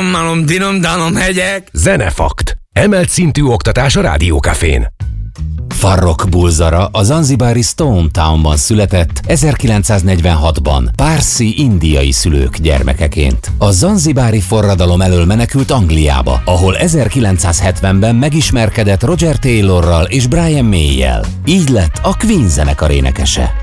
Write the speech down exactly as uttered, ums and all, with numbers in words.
malom, malom, dinom, danom, hegyek. Zenefakt. Emelt szintű oktatás a Rádiókafén. Farrokh Bulsara a zanzibári Stone Townban született ezerkilencszáznegyvenhatban pársi indiai szülők gyermekeként. A zanzibári forradalom elől menekült Angliába, ahol ezerkilencszázhetvenben megismerkedett Roger Taylorral és Brian May-jel. Így lett a Queen zenekar énekese.